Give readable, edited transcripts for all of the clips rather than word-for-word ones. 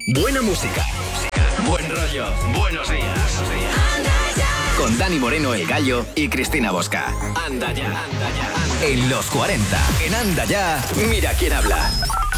Buena música, buen rollo, buenos días. Con Dani Moreno, el Gallo, y Cristina Bosca. Anda ya. En los 40. En Anda ya. Mira quién habla.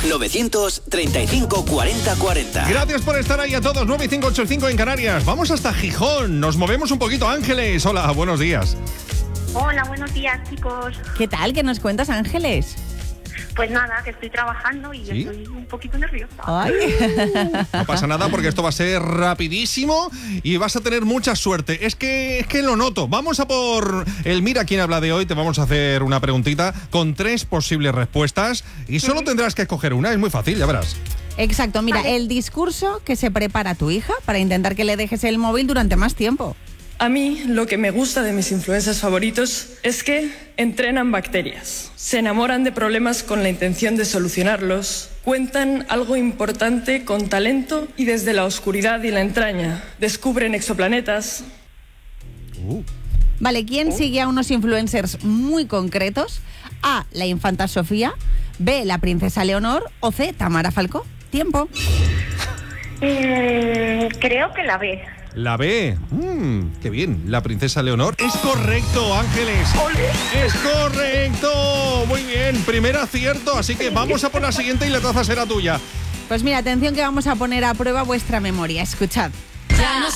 935 40 40. Gracias por estar ahí a todos. 9585 en Canarias. Vamos hasta Gijón. Nos movemos un poquito. Ángeles, hola, buenos días. Hola, buenos días, chicos. ¿Qué tal? ¿Qué nos cuentas, Ángeles? Pues nada, que estoy trabajando y ¿Sí? estoy un poquito nerviosa. Ay. No pasa nada porque esto va a ser rapidísimo y vas a tener mucha suerte. Es que lo noto. Vamos a por el Mira quién habla de hoy. Te vamos a hacer una preguntita con 3 posibles respuestas y solo tendrás que escoger una. Es muy fácil, ya verás. Exacto, mira, Vale. el discurso que se prepara tu hija para intentar que le dejes el móvil durante más tiempo. A mí lo que me gusta de mis influencers favoritos es que entrenan bacterias, se enamoran de problemas con la intención de solucionarlos, cuentan algo importante con talento y desde la oscuridad y la entraña, descubren exoplanetas. Vale, ¿quién sigue a unos influencers muy concretos? A, la infanta Sofía, B, la princesa Leonor o C, Tamara Falcó. Tiempo. Creo que la B. La B. Qué bien. La princesa Leonor. Es correcto, Ángeles. Es correcto. Muy bien. Primer acierto. Así que vamos a por la siguiente y la taza será tuya. Pues mira, atención que vamos a poner a prueba vuestra memoria. Escuchad.